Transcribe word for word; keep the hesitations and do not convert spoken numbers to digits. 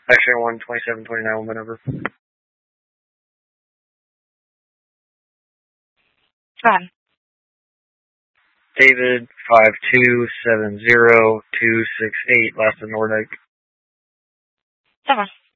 Action one, twenty-seven twenty-nine, whatever. Fine. David, five two seven zero two six eight, last in Nordic. Seven.